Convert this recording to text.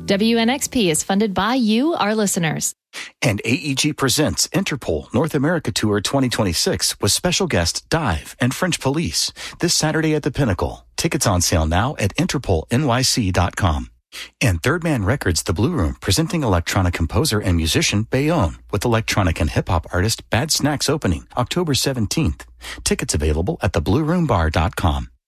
WNXP is funded by you, our listeners. And AEG presents Interpol North America Tour 2026 with special guests Dive and French Police this Saturday at the Pinnacle. Tickets on sale now at InterpolNYC.com. And Third Man Records The Blue Room presenting electronic composer and musician Bayonne with electronic and hip-hop artist Bad Snacks opening October 17th. Tickets available at theblueroombar.com.